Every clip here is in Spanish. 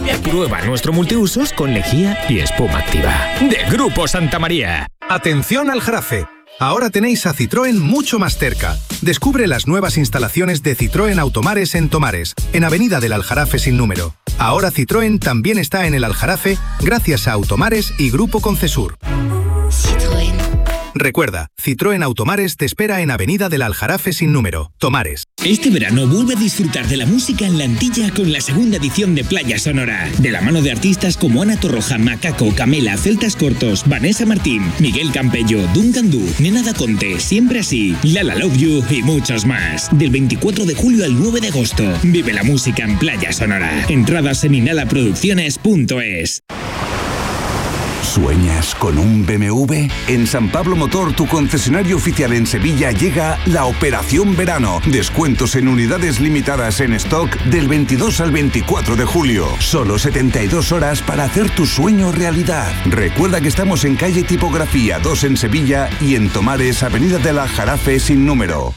Prueba nuestro multiusos con lejía y espuma activa. De Grupo Santa María. Atención al Jarafe. Ahora tenéis a Citroën mucho más cerca. Descubre las nuevas instalaciones de Citroën Automares en Tomares, en Avenida del Aljarafe sin número. Ahora Citroën también está en el Aljarafe gracias a Automares y Grupo Concesur. Citroën. Recuerda, Citroën Automares te espera en Avenida del Aljarafe sin número, Tomares. Este verano vuelve a disfrutar de la música en la Antilla con la segunda edición de Playa Sonora. De la mano de artistas como Ana Torroja, Macaco, Camela, Celtas Cortos, Vanessa Martín, Miguel Campello, Duncan Du, Nena Da Conte, Siempre Así, Lala Love You y muchos más. Del 24 de julio al 9 de agosto. Vive la música en Playa Sonora. Entradas en inhalaproducciones.es. ¿Sueñas con un BMW? En San Pablo Motor, tu concesionario oficial en Sevilla, llega la Operación Verano. Descuentos en unidades limitadas en stock del 22 al 24 de julio. Solo 72 horas para hacer tu sueño realidad. Recuerda que estamos en calle Tipografía 2 en Sevilla y en Tomares, Avenida del Aljarafe sin número.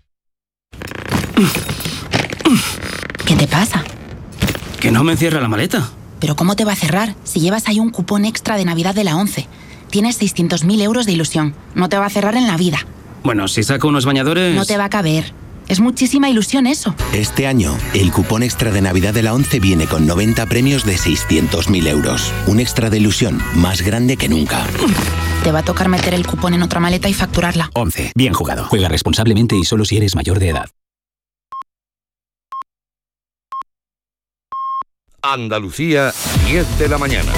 ¿Qué te pasa? Que no me cierra la maleta. ¿Pero cómo te va a cerrar si llevas ahí un cupón extra de Navidad de la ONCE? Tienes 600.000 euros de ilusión. No te va a cerrar en la vida. Bueno, si saco unos bañadores... No te va a caber. Es muchísima ilusión eso. Este año, el cupón extra de Navidad de la ONCE viene con 90 premios de 600.000 euros. Un extra de ilusión más grande que nunca. Te va a tocar meter el cupón en otra maleta y facturarla. ONCE. Bien jugado. Juega responsablemente y solo si eres mayor de edad. Andalucía, 10 de la mañana.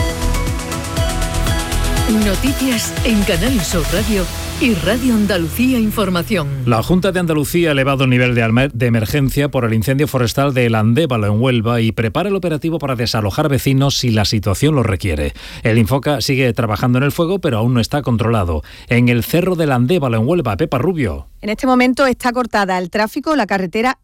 Noticias en Canal Sur Radio y Radio Andalucía Información. La Junta de Andalucía ha elevado el nivel de emergencia por el incendio forestal de El Andévalo en Huelva y prepara el operativo para desalojar vecinos si la situación lo requiere. El Infoca sigue trabajando en el fuego, pero aún no está controlado. En el Cerro del Andévalo en Huelva, Pepa Rubio. En este momento está cortada el tráfico, la carretera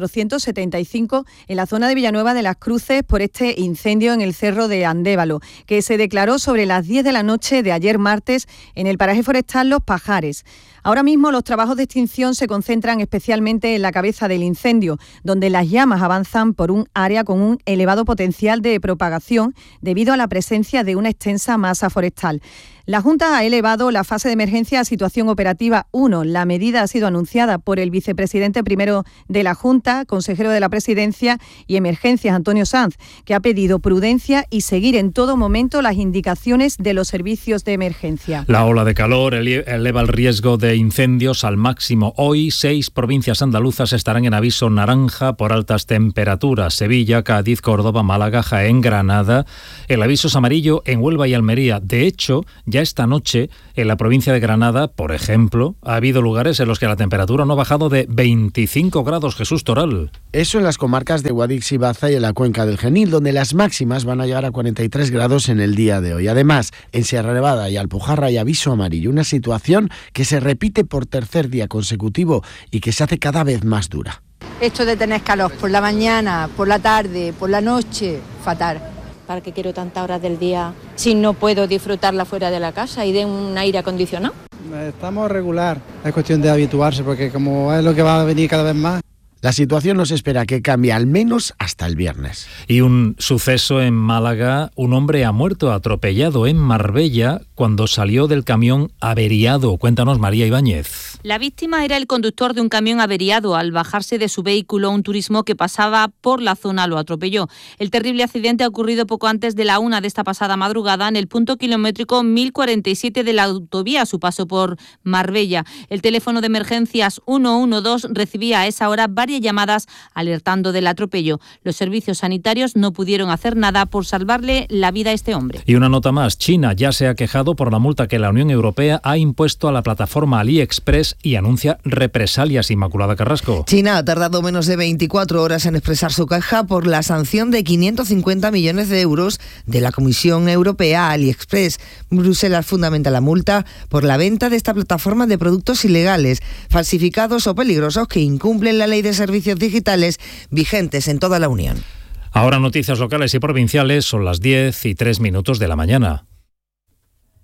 A475 en la zona de Villanueva de las Cruces por este incendio en el Cerro de Andévalo, que se declaró sobre las 10 de la noche de ayer martes en el paraje forestal Los Pajares. Ahora mismo los trabajos de extinción se concentran especialmente en la cabeza del incendio, donde las llamas avanzan por un área con un elevado potencial de propagación debido a la presencia de una extensa masa forestal. La Junta ha elevado la fase de emergencia a situación operativa 1. La medida ha sido anunciada por el vicepresidente primero de la Junta, consejero de la Presidencia y Emergencias, Antonio Sanz, que ha pedido prudencia y seguir en todo momento las indicaciones de los servicios de emergencia. La ola de calor eleva el riesgo de incendios al máximo. Hoy, 6 provincias andaluzas estarán en aviso naranja por altas temperaturas. Sevilla, Cádiz, Córdoba, Málaga, Jaén, Granada. El aviso es amarillo en Huelva y Almería. De hecho, ya esta noche, en la provincia de Granada, por ejemplo, ha habido lugares en los que la temperatura no ha bajado de 25 grados. Jesús Toral. Eso en las comarcas de Guadix y Baza y en la cuenca del Genil, donde las máximas van a llegar a 43 grados en el día de hoy. Además, en Sierra Nevada y Alpujarra hay aviso amarillo, una situación que se repite por tercer día consecutivo y que se hace cada vez más dura. Esto de tener calor por la mañana, por la tarde, por la noche, fatal. ¿Para qué quiero tantas horas del día si no puedo disfrutarla fuera de la casa y de un aire acondicionado? Estamos regular, es cuestión de habituarse porque como es lo que va a venir cada vez más. La situación no se espera que cambie al menos hasta el viernes. Y un suceso en Málaga, un hombre ha muerto atropellado en Marbella cuando salió del camión averiado. Cuéntanos, María Ibáñez. La víctima era el conductor de un camión averiado. Al bajarse de su vehículo, un turismo que pasaba por la zona lo atropelló. El terrible accidente ha ocurrido poco antes de la 1 de esta pasada madrugada en el punto kilométrico 1047 de la autovía a su paso por Marbella. El teléfono de emergencias 112 recibía a esa hora varias llamadas alertando del atropello. Los servicios sanitarios no pudieron hacer nada por salvarle la vida a este hombre. Y una nota más, China ya se ha quejado por la multa que la Unión Europea ha impuesto a la plataforma AliExpress y anuncia represalias. Inmaculada Carrasco. China ha tardado menos de 24 horas en expresar su queja por la sanción de 550 millones de euros de la Comisión Europea a AliExpress. Bruselas fundamenta la multa por la venta de esta plataforma de productos ilegales, falsificados o peligrosos que incumplen la ley de servicios digitales vigentes en toda la Unión. Ahora noticias locales y provinciales, son las 10:03 de la mañana.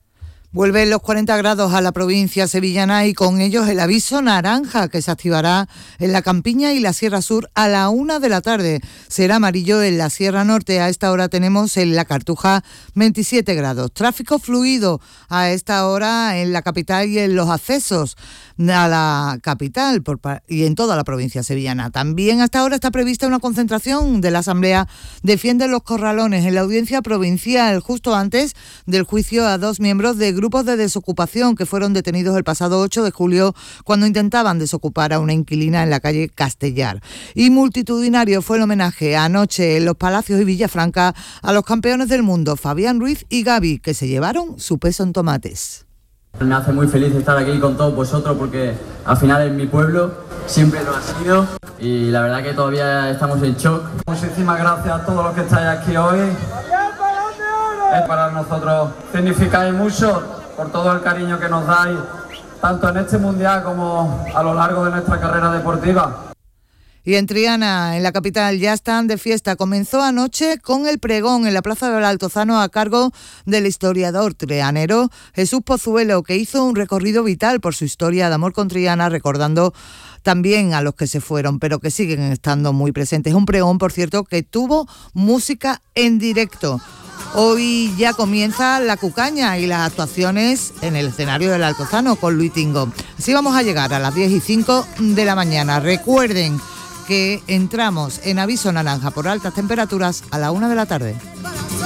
Vuelven los 40 grados a la provincia sevillana y con ellos el aviso naranja que se activará en la Campiña y la Sierra Sur a la 1 de la tarde. Será amarillo en la Sierra Norte. A esta hora tenemos en la Cartuja 27 grados. Tráfico fluido a esta hora en la capital y en los accesos a la capital y en toda la provincia sevillana. También hasta ahora está prevista una concentración de la Asamblea Defiende los Corralones en la audiencia provincial justo antes del juicio a 2 miembros de grupos de desocupación que fueron detenidos el pasado 8 de julio cuando intentaban desocupar a una inquilina en la calle Castellar. Y multitudinario fue el homenaje anoche en los Palacios y Villafranca a los campeones del mundo Fabián Ruiz y Gaby, que se llevaron su peso en tomates. Me hace muy feliz estar aquí con todos vosotros porque al final es mi pueblo, siempre lo ha sido y la verdad que todavía estamos en shock. Muchísimas gracias a todos los que estáis aquí hoy. Para nosotros significáis mucho por todo el cariño que nos dais, tanto en este mundial como a lo largo de nuestra carrera deportiva. Y en Triana, en la capital, ya están de fiesta. Comenzó anoche con el pregón en la Plaza del Altozano a cargo del historiador trianero Jesús Pozuelo, que hizo un recorrido vital por su historia de amor con Triana, recordando también a los que se fueron, pero que siguen estando muy presentes. Un pregón, por cierto, que tuvo música en directo. Hoy ya comienza la cucaña y las actuaciones en el escenario del Altozano con Luis Tingo. Así vamos a llegar a las 10:05 de la mañana. Recuerden que entramos en aviso naranja por altas temperaturas a la 1 de la tarde.